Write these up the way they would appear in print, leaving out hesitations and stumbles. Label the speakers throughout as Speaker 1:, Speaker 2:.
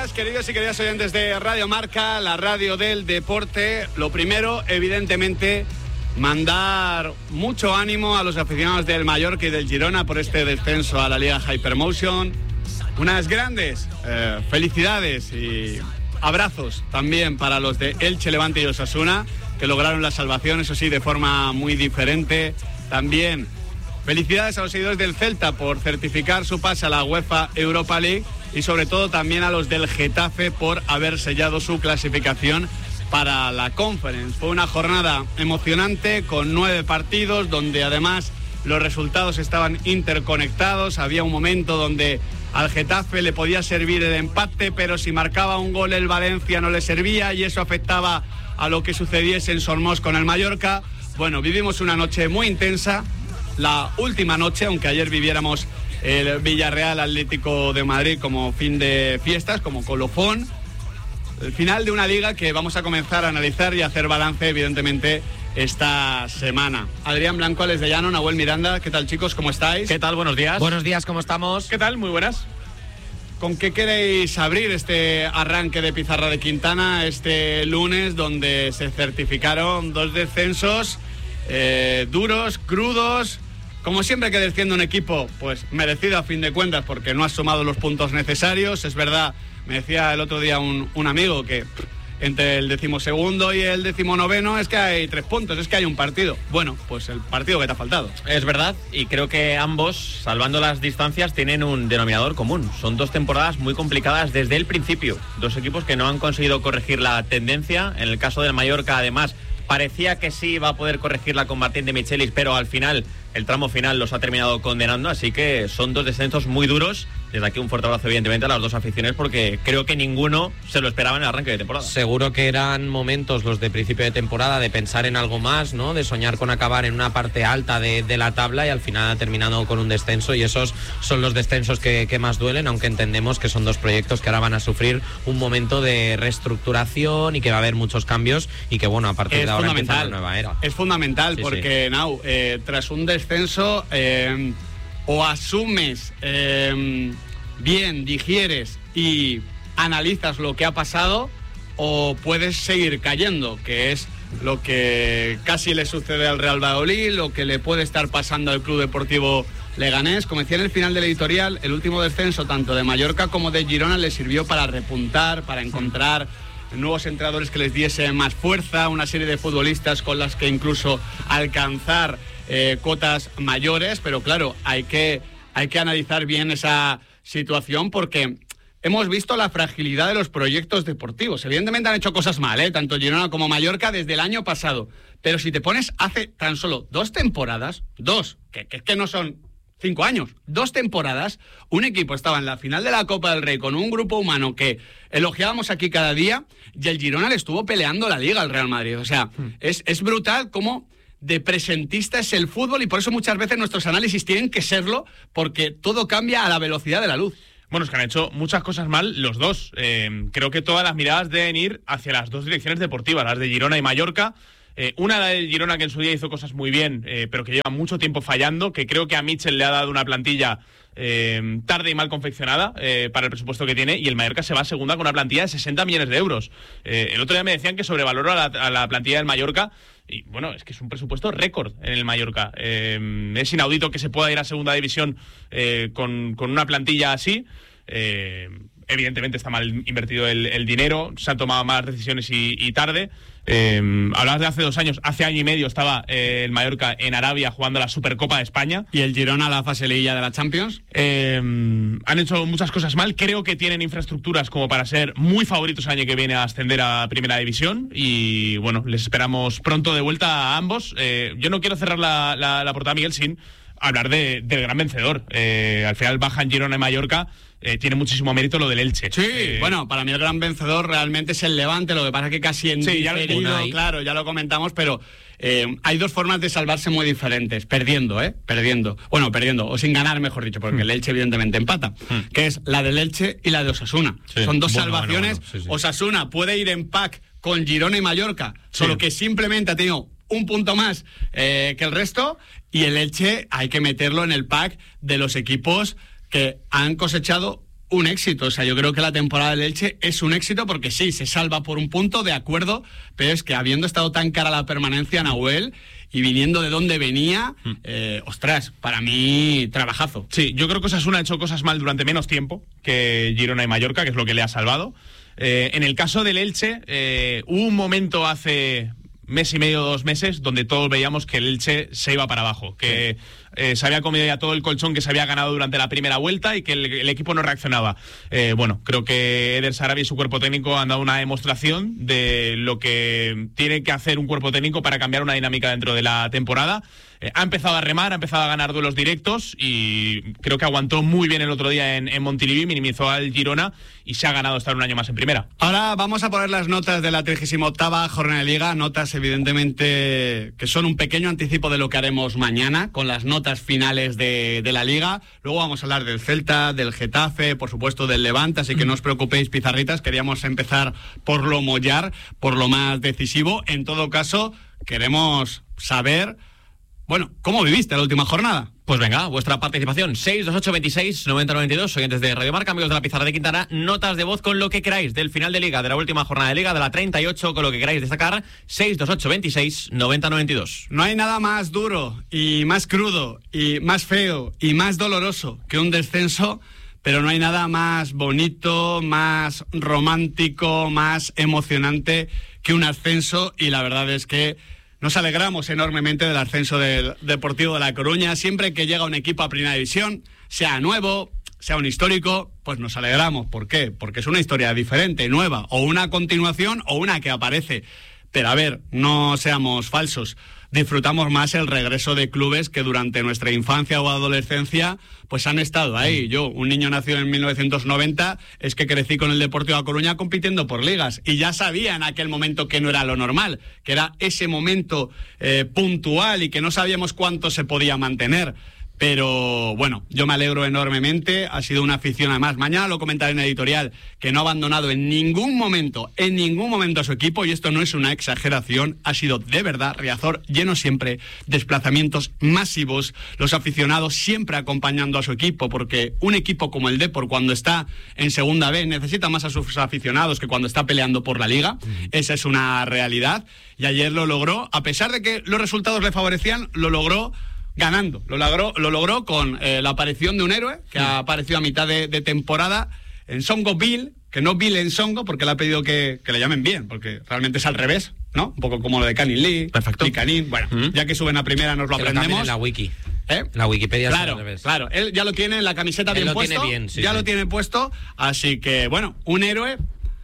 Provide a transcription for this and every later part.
Speaker 1: días, queridos y queridas oyentes de Radio Marca, la radio del deporte. Lo primero, evidentemente, mandar mucho ánimo a los aficionados del Mallorca y del Girona por este descenso a la Liga Hypermotion. Unas grandes felicidades y abrazos también para los de Elche, Levante y Osasuna, que lograron la salvación, eso sí, de forma muy diferente. También felicidades a los seguidores del Celta por certificar su pase a la UEFA Europa League y sobre todo también a los del Getafe por haber sellado su clasificación para la Conference. Fue una jornada emocionante con 9 partidos donde además los resultados estaban interconectados. Había un momento donde al Getafe le podía servir el empate, pero si marcaba un gol el Valencia no le servía y eso afectaba a lo que sucediese en Sormós con el Mallorca. Bueno, vivimos una noche muy intensa, la última noche, aunque ayer viviéramos el Villarreal Atlético de Madrid como fin de fiestas, como colofón. El final de una liga que vamos a comenzar a analizar y a hacer balance, evidentemente, esta semana. Adrián Blanco, Alex de Llano, Nahuel Miranda, ¿qué tal, chicos? ¿Cómo estáis?
Speaker 2: ¿Qué tal? Buenos días.
Speaker 3: Buenos días, ¿cómo estamos?
Speaker 2: ¿Qué tal? Muy buenas.
Speaker 1: ¿Con qué queréis abrir este arranque de Pizarra de Quintana este lunes, donde se certificaron 2 descensos duros, crudos? Como siempre que desciende un equipo, pues merecido a fin de cuentas porque no ha sumado los puntos necesarios. Es verdad, me decía el otro día un amigo que entre el 12º y el 19º es que hay 3 puntos, es que hay un partido. Bueno, pues el partido que te ha faltado.
Speaker 2: Es verdad, y creo que ambos, salvando las distancias, tienen un denominador común. Son 2 temporadas muy complicadas desde el principio. 2 equipos que no han conseguido corregir la tendencia. En el caso del Mallorca, además, parecía que sí iba a poder corregirla con Martín de Michelis, pero al final, el tramo final los ha terminado condenando, así que son 2 descensos muy duros. Desde aquí un fuerte abrazo, evidentemente, a las 2 aficiones, porque creo que ninguno se lo esperaba en el arranque de temporada.
Speaker 3: Seguro que eran momentos los de principio de temporada de pensar en algo más, ¿no? De soñar con acabar en una parte alta de la tabla y al final ha terminado con un descenso, y esos son los descensos que más duelen, aunque entendemos que son 2 proyectos que ahora van a sufrir un momento de reestructuración y que va a haber muchos cambios y que, bueno, a partir de ahora empieza una nueva era.
Speaker 1: Es fundamental, sí, porque, sí. Nau, tras un descenso, o asumes bien, digieres y analizas lo que ha pasado, o puedes seguir cayendo, que es lo que casi le sucede al Real Valladolid, lo que le puede estar pasando al Club Deportivo Leganés. Como decía en el final del editorial, el último descenso tanto de Mallorca como de Girona le sirvió para repuntar, para encontrar nuevos entrenadores que les diesen más fuerza, una serie de futbolistas con las que incluso alcanzar cotas mayores, pero claro, hay que analizar bien esa situación porque hemos visto la fragilidad de los proyectos deportivos. Evidentemente han hecho cosas mal, tanto Girona como Mallorca desde el año pasado, pero si te pones hace tan solo 2 temporadas, que no son 5 años, 2 temporadas, un equipo estaba en la final de la Copa del Rey con un grupo humano que elogiábamos aquí cada día, y el Girona le estuvo peleando la Liga al Real Madrid. O sea, es brutal cómo de presentista es el fútbol, y por eso muchas veces nuestros análisis tienen que serlo, porque todo cambia a la velocidad de la luz.
Speaker 2: Bueno, es que han hecho muchas cosas mal los 2. Creo que todas las miradas deben ir hacia las 2 direcciones deportivas, las de Girona y Mallorca. Una, la de Girona, que en su día hizo cosas muy bien, pero que lleva mucho tiempo fallando, que creo que a Mitchell le ha dado una plantilla tarde y mal confeccionada para el presupuesto que tiene, y el Mallorca se va a segunda con una plantilla de 60 millones de euros. El otro día me decían que sobrevaloró a la plantilla del Mallorca, y bueno, es que es un presupuesto récord en el Mallorca. Es inaudito que se pueda ir a segunda división con una plantilla así. Evidentemente está mal invertido el dinero, se han tomado malas decisiones y tarde. Hablabas de hace 2 años, hace año y medio estaba el Mallorca en Arabia jugando la Supercopa de España.
Speaker 1: Y el Girona la fase liguilla de la Champions.
Speaker 2: Han hecho muchas cosas mal. Creo que tienen infraestructuras como para ser muy favoritos el año que viene a ascender a Primera División. Y bueno, les esperamos pronto de vuelta a ambos. Yo no quiero cerrar la portada, Miguel, sin hablar del gran vencedor. Al final bajan Girona y Mallorca. Tiene muchísimo mérito lo del Elche.
Speaker 1: Sí, bueno, para mí el gran vencedor realmente es el Levante, lo que pasa que casi en diferido, claro, ya lo comentamos, pero hay 2 formas de salvarse muy diferentes, perdiendo, bueno, perdiendo, o sin ganar, mejor dicho, porque el Elche evidentemente empata, que es la del Elche y la de Osasuna. Sí. Son 2 salvaciones. Sí. Osasuna puede ir en pack con Girona y Mallorca, solo que simplemente ha tenido un punto más que el resto, y el Elche hay que meterlo en el pack de los equipos que han cosechado un éxito. O sea, yo creo que la temporada del Elche es un éxito porque sí, se salva por un punto, de acuerdo, pero es que habiendo estado tan cara la permanencia, Nahuel, y viniendo de donde venía, ostras, para mí, trabajazo.
Speaker 2: Sí, yo creo que Osasuna ha hecho cosas mal durante menos tiempo que Girona y Mallorca, que es lo que le ha salvado. En el caso del Elche, hubo un momento hace mes y medio, 2 meses, donde todos veíamos que el Elche se iba para abajo, que se había comido ya todo el colchón que se había ganado durante la primera vuelta y que el equipo no reaccionaba. Bueno, creo que Eder Sarabia y su cuerpo técnico han dado una demostración de lo que tiene que hacer un cuerpo técnico para cambiar una dinámica dentro de la temporada. Ha empezado a remar, ha empezado a ganar duelos directos y creo que aguantó muy bien el otro día en Montilivi, minimizó al Girona y se ha ganado estar un año más en primera.
Speaker 1: Ahora vamos a poner las notas de la 38ª jornada de Liga, notas evidentemente que son un pequeño anticipo de lo que haremos mañana con las notas finales de la Liga. Luego vamos a hablar del Celta, del Getafe, por supuesto del Levante, así que no os preocupéis, pizarritas, queríamos empezar por lo mollar, por lo más decisivo. En todo caso, queremos saber, bueno, ¿cómo viviste la última jornada?
Speaker 4: Pues venga, vuestra participación, 628269092, oyentes de Radio Marca, amigos de la Pizarra de Quintana, notas de voz con lo que queráis del final de Liga, de la última jornada de Liga, de la 38, con lo que queráis destacar, 628269092.
Speaker 1: No hay nada más duro y más crudo y más feo y más doloroso que un descenso, pero no hay nada más bonito, más romántico, más emocionante que un ascenso, y la verdad es que nos alegramos enormemente del ascenso del Deportivo de La Coruña. Siempre que llega un equipo a Primera División, sea nuevo, sea un histórico, pues nos alegramos. ¿Por qué? Porque es una historia diferente, nueva, o una continuación o una que aparece. Pero a ver, no seamos falsos. Disfrutamos más el regreso de clubes que durante nuestra infancia o adolescencia pues han estado ahí. Yo, un niño nacido en 1990, es que crecí con el Deportivo de La Coruña compitiendo por ligas y ya sabía en aquel momento que no era lo normal, que era ese momento puntual y que no sabíamos cuánto se podía mantener. Pero bueno, yo me alegro enormemente, ha sido una afición, además mañana lo comentaré en editorial, que no ha abandonado en ningún momento a su equipo, y esto no es una exageración, ha sido de verdad Riazor lleno siempre, desplazamientos masivos, los aficionados siempre acompañando a su equipo, porque un equipo como el Depor, cuando está en segunda B, necesita más a sus aficionados que cuando está peleando por la Liga. Esa es una realidad, y ayer lo logró, a pesar de que los resultados le favorecían, lo logró ganando, lo logró con la aparición de un héroe que ha aparecido a mitad de temporada en Songo Bill, que no Bill en Songo, porque le ha pedido que le llamen bien, porque realmente es al revés, ¿no? Un poco como lo de Canin Lee.
Speaker 4: Perfecto.
Speaker 1: Y Canin, bueno, ya que suben a primera nos lo aprendemos.
Speaker 3: En la wiki. La Wikipedia es al revés.
Speaker 1: Claro, él ya lo tiene en la camiseta bien puesto. Lo tiene puesto, así que bueno, un héroe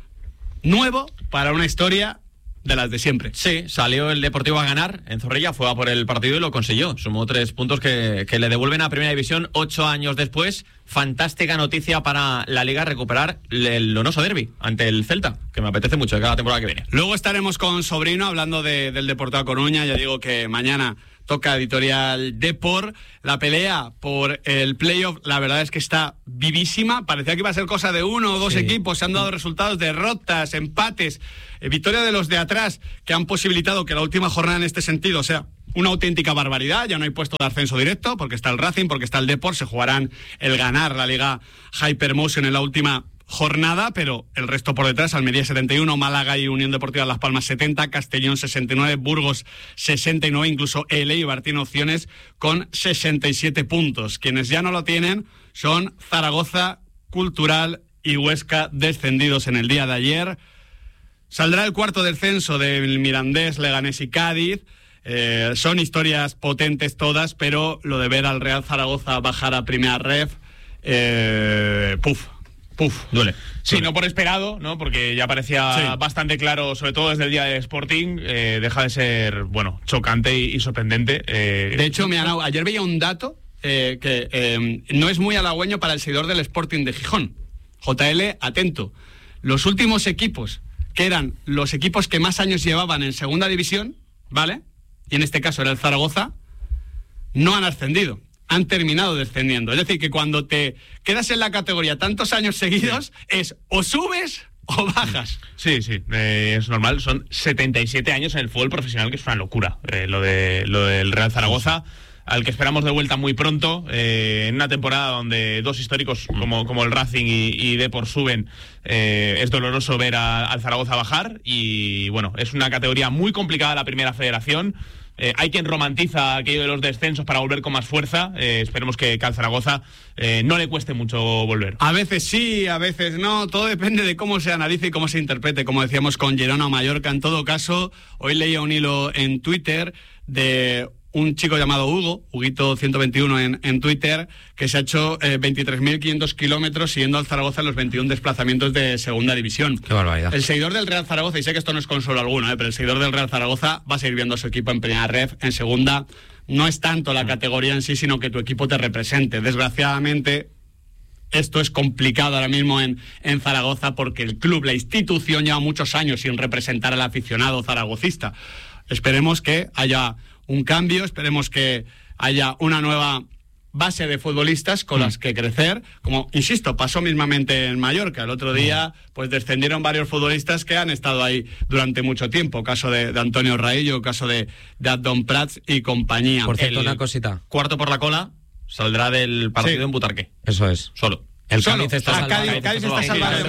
Speaker 1: nuevo para una historia de las de siempre.
Speaker 4: Sí, salió el Deportivo a ganar en Zorrilla, fue a por el partido y lo consiguió. Sumó 3 puntos que le devuelven a Primera División 8 años después. Fantástica noticia para la Liga, recuperar el Donoso Derbi ante el Celta, que me apetece mucho de cada temporada que viene.
Speaker 1: Luego estaremos con Sobrino hablando del Deportivo de Coruña. Ya digo que mañana toca editorial Depor. La pelea por el playoff, la verdad es que está vivísima. Parecía que iba a ser cosa de uno o dos equipos. Se han dado resultados, derrotas, empates, victoria de los de atrás, que han posibilitado que la última jornada en este sentido sea una auténtica barbaridad. Ya no hay puesto de ascenso directo, porque está el Racing, porque está el Depor. Se jugarán el ganar la Liga Hypermotion en la última jornada, pero el resto por detrás: Almería 71, Málaga y Unión Deportiva Las Palmas 70, Castellón 69, Burgos 69, incluso el Eibar tiene opciones con 67 puntos. Quienes ya no lo tienen son Zaragoza, Cultural y Huesca, descendidos en el día de ayer. Saldrá el cuarto descenso del Mirandés, Leganés y Cádiz. Son historias potentes todas, pero lo de ver al Real Zaragoza bajar a Primera Ref,
Speaker 4: duele.
Speaker 2: Sí, no por esperado, ¿no? Porque ya parecía bastante claro, sobre todo desde el día del Sporting, deja de ser, bueno, chocante y sorprendente.
Speaker 1: De hecho, ayer veía un dato que no es muy halagüeño para el seguidor del Sporting de Gijón. JL, atento. Los últimos equipos, que eran los equipos que más años llevaban en segunda división, ¿vale? Y en este caso era el Zaragoza, no han ascendido. Han terminado descendiendo. Es decir, que cuando te quedas en la categoría tantos años seguidos, es o subes o bajas.
Speaker 2: Sí, es normal. Son 77 años en el fútbol profesional, que es una locura. Lo del Real Zaragoza. al que esperamos de vuelta muy pronto, en una temporada donde dos históricos como el Racing y Depor suben. Es doloroso ver al Zaragoza bajar y bueno, es una categoría muy complicada la primera federación. Hay quien romantiza aquello de los descensos para volver con más fuerza. Esperemos que al Zaragoza no le cueste mucho volver.
Speaker 1: A veces sí, a veces no. Todo depende de cómo se analice y cómo se interprete, como decíamos con Girona o Mallorca. En todo caso, hoy leía un hilo en Twitter de un chico llamado Huguito 121 en Twitter, que se ha hecho 23.500 kilómetros siguiendo al Zaragoza en los 21 desplazamientos de segunda división.
Speaker 3: Qué barbaridad.
Speaker 1: El seguidor del Real Zaragoza, y sé que esto no es consuelo alguno, pero el seguidor del Real Zaragoza va a seguir viendo a su equipo en primera ref, en segunda. No es tanto la categoría en sí, sino que tu equipo te represente. Desgraciadamente, esto es complicado ahora mismo en Zaragoza, porque el club, la institución, lleva muchos años sin representar al aficionado zaragocista. Esperemos que haya un cambio, esperemos que haya una nueva base de futbolistas con las que crecer, como, insisto, pasó mismamente en Mallorca. El otro día, pues descendieron varios futbolistas que han estado ahí durante mucho tiempo, caso de Antonio Raillo, caso de Adon Prats y compañía.
Speaker 3: Por cierto, una cosita.
Speaker 4: Cuarto por la cola saldrá del partido en Butarque.
Speaker 3: Eso es.
Speaker 4: Solo.
Speaker 3: El Cádiz está salvado.
Speaker 1: Cádiz está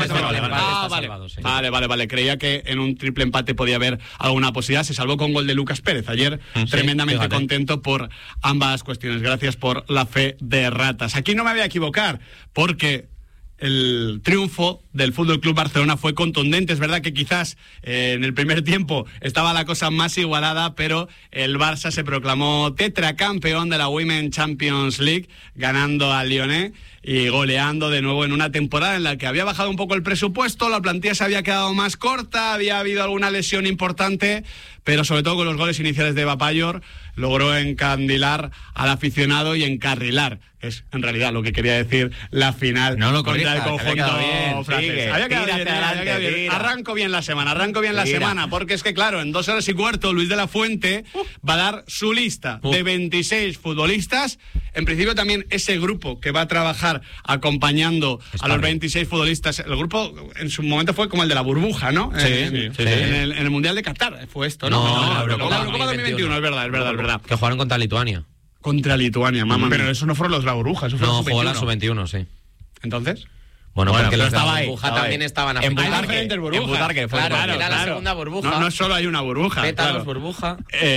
Speaker 1: salvado. Vale. Creía que en un triple empate podía haber alguna posibilidad. Se salvó con gol de Lucas Pérez ayer. Tremendamente contento por ambas cuestiones. Gracias por la fe de ratas. Aquí no me voy a equivocar, porque el triunfo del Fútbol Club Barcelona fue contundente. Es verdad que quizás en el primer tiempo estaba la cosa más igualada, pero el Barça se proclamó tetracampeón de la Women's Champions League, ganando al Lyonnais y goleando de nuevo en una temporada en la que había bajado un poco el presupuesto, la plantilla se había quedado más corta, había habido alguna lesión importante, pero sobre todo con los goles iniciales de Eva Payor logró encandilar al aficionado y encarrilar, es en realidad lo que quería decir la final contra el conjunto francés. Había quedado bien. Arranco bien la semana, porque es que claro, en 2 horas y cuarto Luis de la Fuente va a dar su lista de 26 futbolistas. En principio también ese grupo que va a trabajar acompañando a los 26 futbolistas. El grupo en su momento fue como el de la burbuja, ¿no? En el Mundial de Qatar fue esto, ¿no? La Eurocopa 2021, es verdad.
Speaker 3: Que jugaron contra Lituania.
Speaker 1: Contra Lituania, mamá.
Speaker 2: Pero eso no fueron los de la burbuja, eso fue
Speaker 3: no, jugó la sub-21, sí.
Speaker 1: ¿Entonces?
Speaker 3: Bueno, porque los de
Speaker 4: estaba
Speaker 3: la burbuja también estaban
Speaker 1: en Butarque.
Speaker 3: Claro, era la segunda burbuja.
Speaker 1: No solo hay una burbuja.
Speaker 3: Pétalos, burbuja.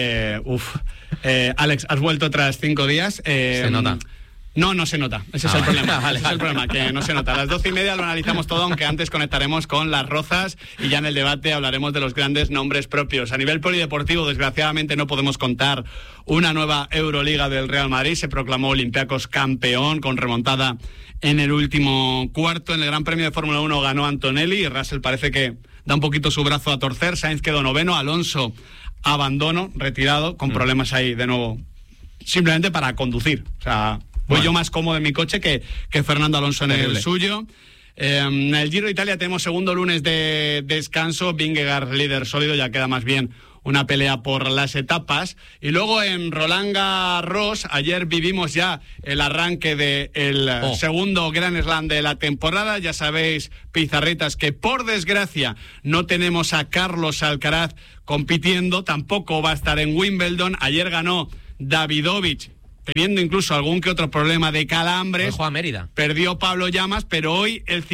Speaker 1: Alex, has vuelto tras 5 días.
Speaker 3: Se nota.
Speaker 1: No se nota. Ese es el problema. Ese es el problema, que no se nota. A las 12:30 lo analizamos todo, aunque antes conectaremos con las Rozas y ya en el debate hablaremos de los grandes nombres propios. A nivel polideportivo, desgraciadamente, no podemos contar una nueva Euroliga del Real Madrid. Se proclamó Olympiacos campeón con remontada en el último cuarto. En el Gran Premio de Fórmula 1 ganó Antonelli y Russell parece que da un poquito su brazo a torcer. Sainz quedó noveno, Alonso abandono, retirado, con problemas ahí de nuevo, simplemente para conducir. O sea, voy yo más cómodo en mi coche que Fernando Alonso en el suyo. En el Giro de Italia tenemos segundo lunes de descanso. Vingegaard líder sólido, ya queda más bien una pelea por las etapas. Y luego en Roland Garros, ayer vivimos ya el arranque del segundo Grand Slam de la temporada. Ya sabéis, pizarritas, que por desgracia no tenemos a Carlos Alcaraz compitiendo, tampoco va a estar en Wimbledon. Ayer ganó Davidovich, teniendo incluso algún que otro problema de calambres.
Speaker 3: Dejó a Mérida.
Speaker 1: Perdió Pablo Llamas, pero hoy el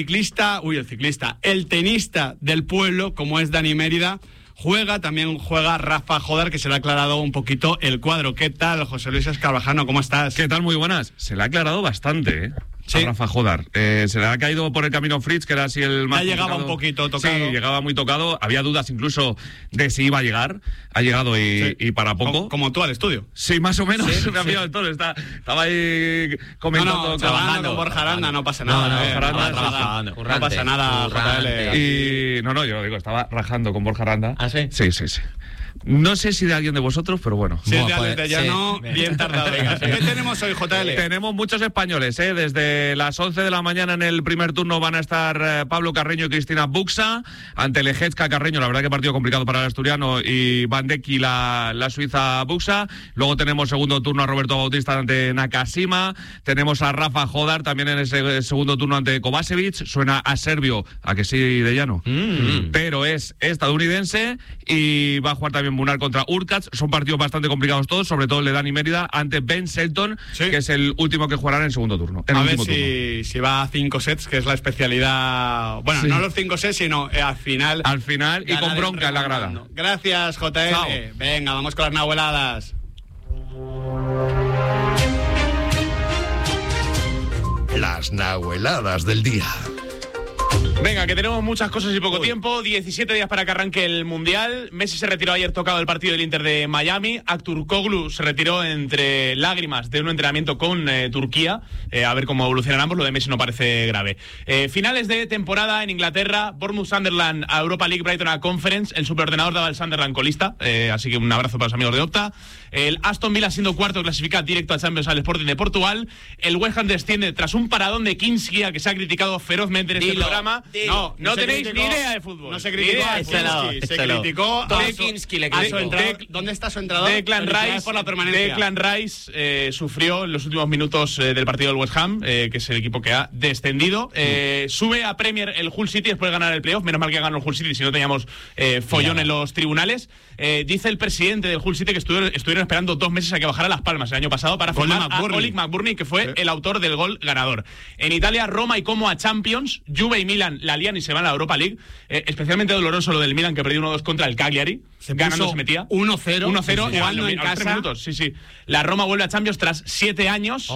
Speaker 1: tenista del pueblo, como es Dani Mérida, también juega Rafa Jodar, que se le ha aclarado un poquito el cuadro. ¿Qué tal, José Luis Escarvajano? ¿Cómo estás?
Speaker 5: ¿Qué tal? Muy buenas. Se le ha aclarado bastante, ¿eh?
Speaker 1: Sí.
Speaker 5: A Rafa Jodar. Se le ha caído por el camino Fritz, que era así el más...
Speaker 1: Ya llegaba un poquito tocado.
Speaker 5: Sí, llegaba muy tocado. Había dudas incluso de si iba a llegar. Ha llegado y para poco.
Speaker 1: Como tú al estudio.
Speaker 5: Sí, más o menos. Sí, me ha pillado el todo. Estaba ahí comentando.
Speaker 1: Trabajando con Borja Aranda, no pasa nada.
Speaker 3: No
Speaker 1: pasa nada, JL.
Speaker 5: Y no, yo lo digo, estaba rajando con Borja Aranda.
Speaker 3: ¿Ah, sí?
Speaker 5: Sí. No sé si de alguien de vosotros, pero bueno.
Speaker 1: Sí, bien tardado. ¿Qué tenemos hoy, JL?
Speaker 5: Tenemos muchos españoles, ¿eh? Desde las 11 de la mañana en el primer turno van a estar Pablo Carreño y Cristina Buxa ante Lejezka Carreño, la verdad que partido complicado para el asturiano, y Van Deki, la suiza Buxa. Luego tenemos segundo turno a Roberto Bautista ante Nakashima. Tenemos a Rafa Jodar también en ese segundo turno ante Kovacevic. Suena a serbio, a que sí, de llano. Pero es estadounidense y va a jugar también Munar contra Urkats. Son partidos bastante complicados todos, sobre todo el de Dani Mérida ante Ben Shelton, que es el último que jugará en el segundo turno.
Speaker 1: A ver si va a 5 sets, que es la especialidad. Bueno, no los 5 sets, sino al final.
Speaker 5: Al final y con bronca en la grada.
Speaker 1: Gracias, JL. Chao. Venga, vamos con las nahueladas.
Speaker 6: Las nahueladas del día.
Speaker 2: Venga, que tenemos muchas cosas y poco tiempo. 17 días para que arranque el Mundial. Messi se retiró ayer tocado del partido del Inter de Miami. Aktürkoğlu se retiró entre lágrimas de un entrenamiento con Turquía. A ver cómo evolucionan ambos. Lo de Messi no parece grave. Finales de temporada en Inglaterra. Bournemouth, Sunderland a Europa League, Brighton a Conference. El superordenador daba el Sunderland colista. Así que un abrazo para los amigos de Opta. El Aston Villa, siendo cuarto, clasifica directo a Champions al Sporting de Portugal. El West Ham desciende tras un paradón de Kinski, que se ha criticado ferozmente en este programa. No tenéis ni idea de fútbol.
Speaker 1: No se criticó a Kinski, se criticó a su entrenador. ¿Dónde está su entrenador?
Speaker 2: Declan Rice,
Speaker 1: por la permanencia.
Speaker 2: Declan Rice sufrió en los últimos minutos del partido del West Ham, que es el equipo que ha descendido. Sube a Premier el Hull City después de ganar el playoff. Menos mal que ganó el Hull City, si no teníamos follón en los tribunales. Dice el presidente del Hull City que estuvieron esperando 2 meses a que bajara Las Palmas el año pasado para firmar a Oleg McBurnie, que fue el autor del gol ganador. En Italia, Roma y Como a Champions. Juve y Milan la lían y se van a la Europa League. Especialmente doloroso lo del Milan, que perdió 1-2 contra el Cagliari. Ganando se metía
Speaker 1: 1-0 jugando en casa.
Speaker 2: 3 minutos, sí. La Roma vuelve a Champions tras 7 años.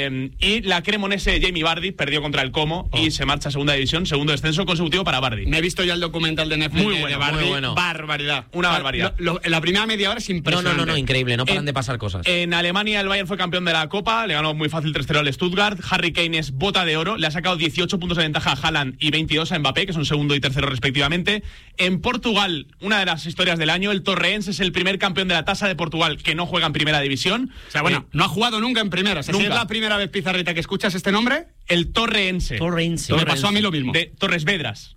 Speaker 2: Y la Cremonese Jamie Vardy perdió contra el Como y se marcha a segunda división, segundo descenso consecutivo para Vardy.
Speaker 1: Me he visto ya el documental de Netflix de Vardy.
Speaker 3: Muy bueno.
Speaker 1: Barbaridad.
Speaker 2: Una barbaridad.
Speaker 1: La primera media hora es impresionante.
Speaker 3: No, increíble, no paran de pasar cosas.
Speaker 2: En Alemania el Bayern fue campeón de la Copa, le ganó muy fácil 3-0 al Stuttgart. Harry Kane es bota de oro, le ha sacado 18 puntos de ventaja a Haaland y 22 a Mbappé, que son segundo y tercero respectivamente. En Portugal, una de las historias del año, el Torreense es el primer campeón de la tasa de Portugal que no juega en primera división.
Speaker 1: O sea, bueno, no ha jugado nunca en primera. Si es la primera vez, Pizarrita, que escuchas este nombre.
Speaker 2: El Torreense.
Speaker 1: Me pasó a mí lo mismo.
Speaker 2: De Torres Vedras.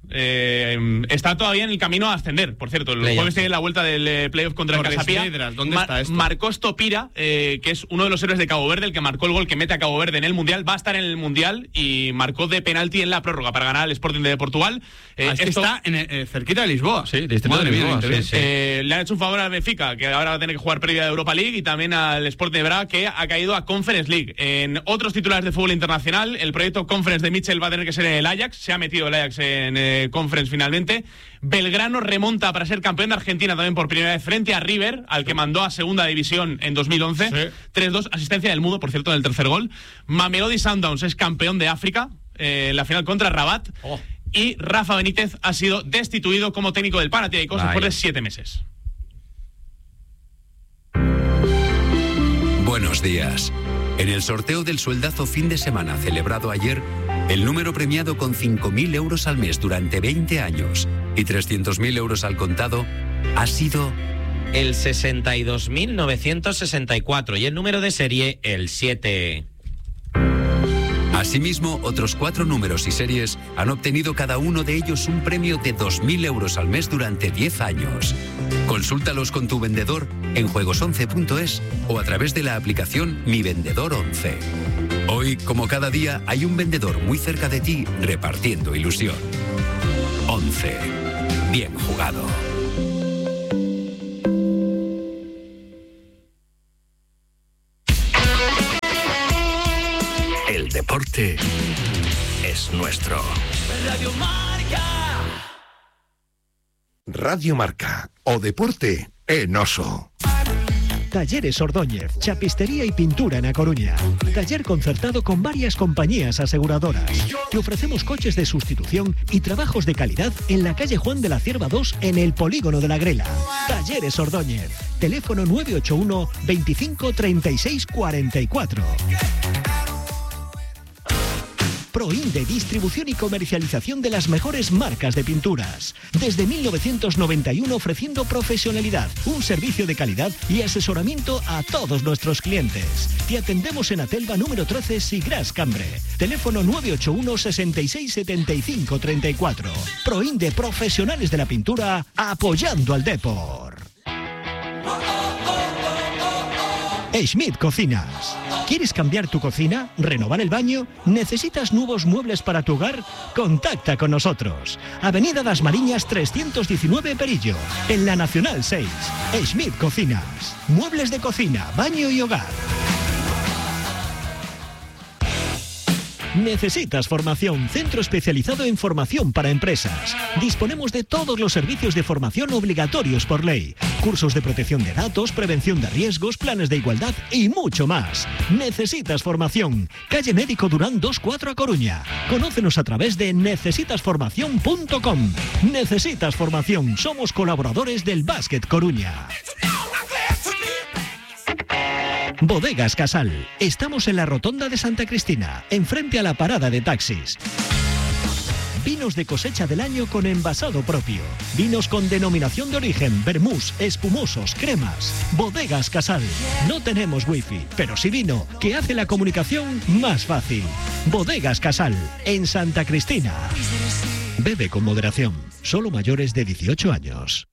Speaker 2: Está todavía en el camino a ascender, por cierto. El jueves tiene la vuelta del playoff contra el Casapía.
Speaker 1: ¿Dónde está esto?
Speaker 2: Marcos Topira, que es uno de los héroes de Cabo Verde, el que marcó el gol que mete a Cabo Verde en el Mundial, va a estar en el Mundial y marcó de penalti en la prórroga para ganar al Sporting de Portugal.
Speaker 1: Está cerquita de Lisboa.
Speaker 4: Sí, distrito de Lisboa. Sí.
Speaker 2: Le han hecho un favor al Benfica, que ahora va a tener que jugar previa de Europa League, y también al Sporting de Braga, que ha caído a Conference League. En otros titulares de fútbol internacional, el proyecto Conference de Mitchell va a tener que ser en el Ajax. Se ha metido el Ajax en Conference finalmente. Belgrano remonta para ser campeón de Argentina también por primera vez frente a River, al que mandó a segunda división en 2011. 3-2, asistencia del Mudo, por cierto, en el tercer gol. Mamelodi Sundowns es campeón de África en la final contra Rabat. Y Rafa Benítez ha sido destituido como técnico del Panathinaikos después de 7 meses.
Speaker 7: Buenos días. En el sorteo del sueldazo fin de semana celebrado ayer, el número premiado con 5.000 euros al mes durante 20 años y 300.000 euros al contado ha sido
Speaker 3: el 62.964 y el número de serie el 7.
Speaker 7: Asimismo, otros 4 números y series han obtenido cada uno de ellos un premio de 2.000 euros al mes durante 10 años. Consúltalos con tu vendedor en juegos11.es o a través de la aplicación Mi Vendedor 11. Hoy, como cada día, hay un vendedor muy cerca de ti repartiendo ilusión. 11. Bien jugado.
Speaker 6: El deporte es nuestro.
Speaker 8: Radio Marca.
Speaker 6: Radio Marca, o deporte en oso.
Speaker 9: Talleres Ordóñez, chapistería y pintura en A Coruña. Taller concertado con varias compañías aseguradoras. Te ofrecemos coches de sustitución y trabajos de calidad en la calle Juan de la Cierva 2 en el Polígono de la Grela. Talleres Ordóñez. Teléfono 981 25 36 44. Proinde, distribución y comercialización de las mejores marcas de pinturas. Desde 1991 ofreciendo profesionalidad, un servicio de calidad y asesoramiento a todos nuestros clientes. Te atendemos en Atelva número 13, Sigras Cambre. Teléfono 981 66 75 34. Proinde, profesionales de la pintura, apoyando al deporte. Schmidt Cocinas. ¿Quieres cambiar tu cocina? ¿Renovar el baño? ¿Necesitas nuevos muebles para tu hogar? Contacta con nosotros. Avenida Das Mariñas 319 Perillo, en la Nacional 6. Schmidt Cocinas. Muebles de cocina, baño y hogar. ¿Necesitas formación? Centro especializado en formación para empresas. Disponemos de todos los servicios de formación obligatorios por ley. Cursos de protección de datos, prevención de riesgos, planes de igualdad y mucho más. ¿Necesitas formación? Calle Médico Durán 24 a Coruña. Conócenos a través de necesitasformación.com. Necesitas formación. Somos colaboradores del Básquet Coruña. Bodegas Casal. Estamos en la Rotonda de Santa Cristina, enfrente a la parada de taxis. Vinos de cosecha del año con envasado propio. Vinos con denominación de origen, vermús, espumosos, cremas. Bodegas Casal. No tenemos wifi, pero sí vino, que hace la comunicación más fácil. Bodegas Casal, en Santa Cristina. Bebe con moderación. Solo mayores de 18 años.